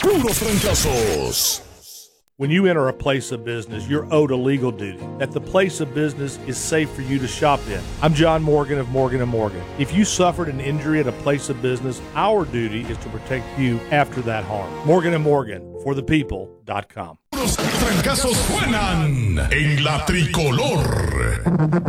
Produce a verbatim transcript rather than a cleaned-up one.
Puros Trancazos. When you enter a place of business, you're owed a legal duty that the place of business is safe for you to shop in. I'm John Morgan of Morgan and Morgan. If you suffered an injury at a place of business, our duty is to protect you after that harm. Morgan and Morgan, for the people dot com. Los trancazos suenan en la tricolor.